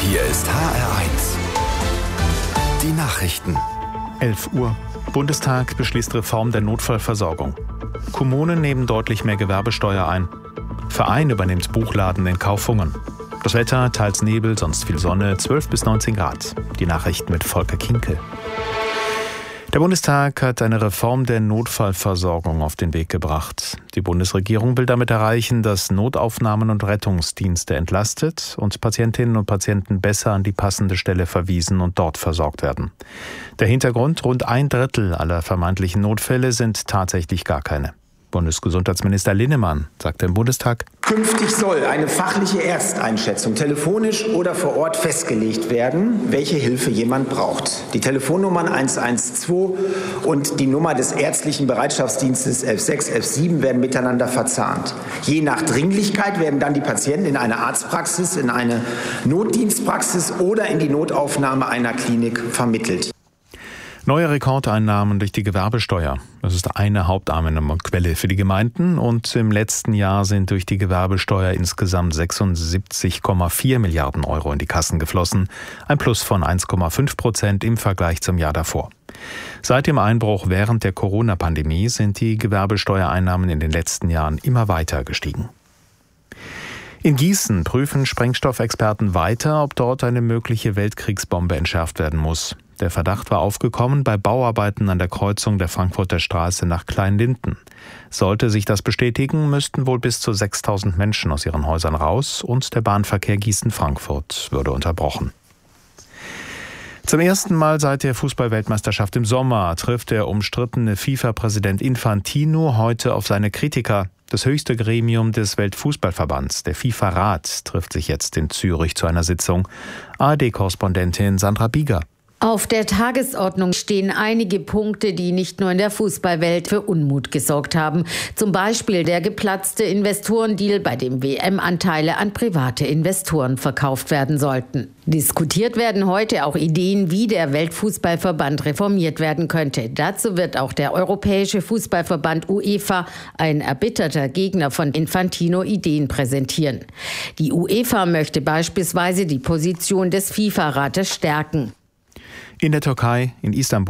Hier ist HR1. Die Nachrichten. 11 Uhr. Bundestag beschließt Reform der Notfallversorgung. Kommunen nehmen deutlich mehr Gewerbesteuer ein. Verein übernimmt Buchladen in Kaufungen. Das Wetter, teils Nebel, sonst viel Sonne, 12 bis 19 Grad. Die Nachrichten mit Volker Kinkel. Der Bundestag hat eine Reform der Notfallversorgung auf den Weg gebracht. Die Bundesregierung will damit erreichen, dass Notaufnahmen und Rettungsdienste entlastet und Patientinnen und Patienten besser an die passende Stelle verwiesen und dort versorgt werden. Der Hintergrund: rund 1/3 aller vermeintlichen Notfälle sind tatsächlich gar keine. Bundesgesundheitsminister Linnemann sagte im Bundestag: Künftig soll eine fachliche Ersteinschätzung telefonisch oder vor Ort festgelegt werden, welche Hilfe jemand braucht. Die Telefonnummern 112 und die Nummer des ärztlichen Bereitschaftsdienstes 11.6, 11.7 werden miteinander verzahnt. Je nach Dringlichkeit werden dann die Patienten in eine Arztpraxis, in eine Notdienstpraxis oder in die Notaufnahme einer Klinik vermittelt. Neue Rekordeinnahmen durch die Gewerbesteuer. Das ist eine Haupteinnahmequelle für die Gemeinden und im letzten Jahr sind durch die Gewerbesteuer insgesamt 76,4 Milliarden Euro in die Kassen geflossen, ein Plus von 1,5% im Vergleich zum Jahr davor. Seit dem Einbruch während der Corona-Pandemie sind die Gewerbesteuereinnahmen in den letzten Jahren immer weiter gestiegen. In Gießen prüfen Sprengstoffexperten weiter, ob dort eine mögliche Weltkriegsbombe entschärft werden muss. Der Verdacht war aufgekommen bei Bauarbeiten an der Kreuzung der Frankfurter Straße nach Kleinlinden. Sollte sich das bestätigen, müssten wohl bis zu 6.000 Menschen aus ihren Häusern raus und der Bahnverkehr Gießen-Frankfurt würde unterbrochen. Zum ersten Mal seit der Fußball-Weltmeisterschaft im Sommer trifft der umstrittene FIFA-Präsident Infantino heute auf seine Kritiker. Das höchste Gremium des Weltfußballverbands, der FIFA-Rat, trifft sich jetzt in Zürich zu einer Sitzung. ARD-Korrespondentin Sandra Bieger. Auf der Tagesordnung stehen einige Punkte, die nicht nur in der Fußballwelt für Unmut gesorgt haben. Zum Beispiel der geplatzte Investorendeal, bei dem WM-Anteile an private Investoren verkauft werden sollten. Diskutiert werden heute auch Ideen, wie der Weltfußballverband reformiert werden könnte. Dazu wird auch der Europäische Fußballverband UEFA, ein erbitterter Gegner von Infantino, Ideen präsentieren. Die UEFA möchte beispielsweise die Position des FIFA-Rates stärken. In der Türkei, in Istanbul,